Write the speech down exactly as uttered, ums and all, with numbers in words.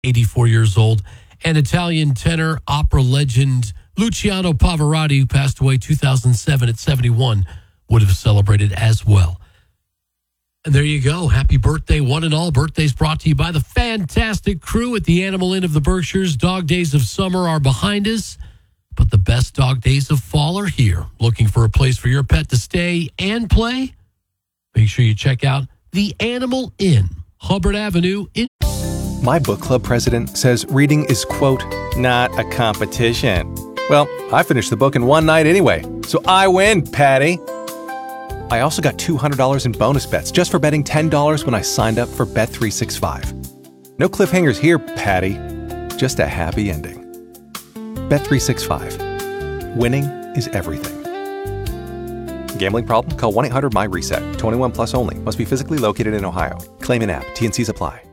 eighty-four years old, and Italian tenor opera legend Luciano Pavarotti, who passed away two thousand seven at seventy-one, would have celebrated as well. And there you go. Happy birthday, one and all. Birthdays brought to you by the fantastic crew at the Animal Inn of the Berkshires. Dog days of summer are behind us, but the best dog days of fall are here. Looking for a place for your pet to stay and play? Make sure you check out the Animal Inn, Hubbard Avenue in... My book club president says reading is, quote, not a competition. Well, I finished the book in one night anyway, so I win, Patty. I also got two hundred dollars in bonus bets just for betting ten dollars when I signed up for Bet three sixty-five. No cliffhangers here, Patty. Just a happy ending. Bet three sixty-five. Winning is everything. Gambling problem? Call one eight hundred M Y RESET. twenty-one plus only. Must be physically located in Ohio. Claim in app. T N Cs apply.